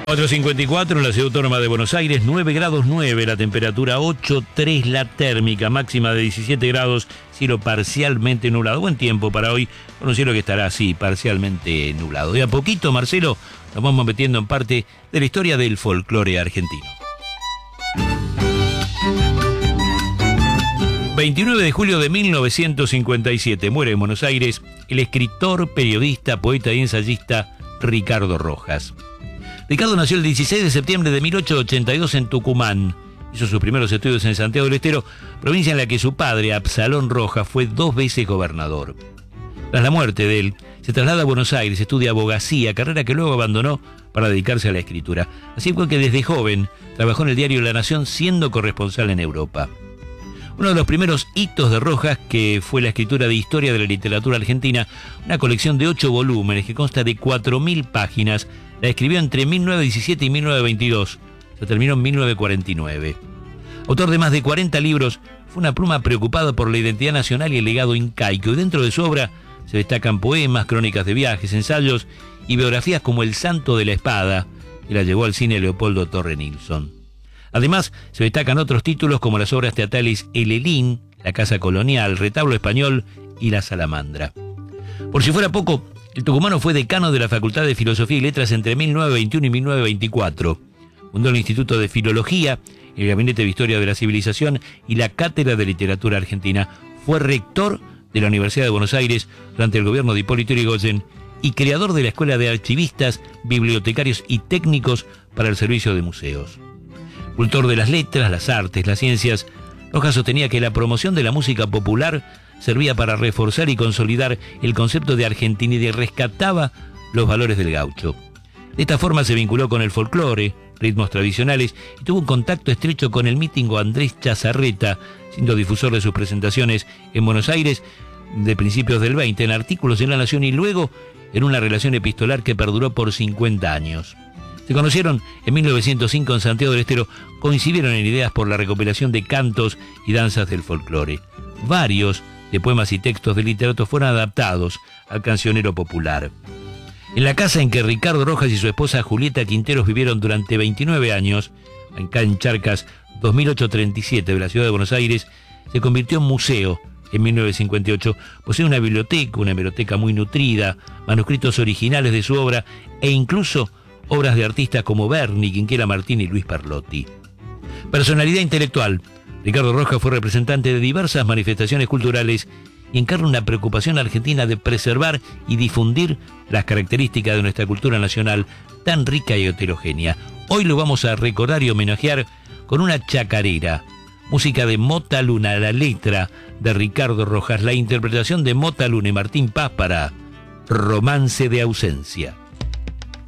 4:54 en la Ciudad Autónoma de Buenos Aires, 9 grados 9 la temperatura, 8,3 la térmica, máxima de 17 grados, cielo parcialmente nublado. Buen tiempo para hoy, con un cielo que estará así, parcialmente nublado. De a poquito, Marcelo, nos vamos metiendo en parte de la historia del folclore argentino. 29 de julio de 1957, muere en Buenos Aires el escritor, periodista, poeta y ensayista Ricardo Rojas. Ricardo nació el 16 de septiembre de 1882 en Tucumán. Hizo sus primeros estudios en Santiago del Estero, provincia en la que su padre, Absalón Rojas, fue 2 veces gobernador. Tras la muerte de él, se traslada a Buenos Aires, estudia abogacía, carrera que luego abandonó para dedicarse a la escritura. Así fue que desde joven trabajó en el diario La Nación, siendo corresponsal en Europa. Uno de los primeros hitos de Rojas, que fue la escritura de Historia de la Literatura Argentina, una colección de 8 volúmenes que consta de 4.000 páginas, la escribió entre 1917 y 1922. Se terminó en 1949. Autor de más de 40 libros, fue una pluma preocupada por la identidad nacional y el legado incaico, y dentro de su obra se destacan poemas, crónicas de viajes, ensayos y biografías como El Santo de la Espada, que la llevó al cine Leopoldo Torre Nilsson. Además, se destacan otros títulos como las obras teatrales El Elín, La Casa Colonial, Retablo Español y La Salamandra. Por si fuera poco, el tucumano fue decano de la Facultad de Filosofía y Letras entre 1921 y 1924. Fundó el Instituto de Filología, el Gabinete de Historia de la Civilización y la Cátedra de Literatura Argentina. Fue rector de la Universidad de Buenos Aires durante el gobierno de Hipólito Yrigoyen y creador de la Escuela de Archivistas, Bibliotecarios y Técnicos para el Servicio de Museos. Cultor de las letras, las artes, las ciencias, Rojas sostenía que la promoción de la música popular servía para reforzar y consolidar el concepto de argentinidad y rescataba los valores del gaucho. De esta forma se vinculó con el folclore, ritmos tradicionales, y tuvo un contacto estrecho con el mítico Andrés Chazarreta, siendo difusor de sus presentaciones en Buenos Aires de principios del 20, en artículos en La Nación y luego en una relación epistolar que perduró por 50 años. Se conocieron en 1905 en Santiago del Estero, coincidieron en ideas por la recopilación de cantos y danzas del folclore. Varios de poemas y textos de literatos fueron adaptados al cancionero popular. En la casa en que Ricardo Rojas y su esposa Julieta Quinteros vivieron durante 29 años, acá en Charcas 2837 de la ciudad de Buenos Aires, se convirtió en museo en 1958. Posee una biblioteca muy nutrida, manuscritos originales de su obra e incluso obras de artistas como Berni, Quinquela Martín y Luis Perlotti. Personalidad intelectual. Ricardo Rojas fue representante de diversas manifestaciones culturales y encarna una preocupación argentina de preservar y difundir las características de nuestra cultura nacional tan rica y heterogénea. Hoy lo vamos a recordar y homenajear con una chacarera, música de Mota Luna, la letra de Ricardo Rojas, la interpretación de Mota Luna y Martín Paz para Romance de Ausencia.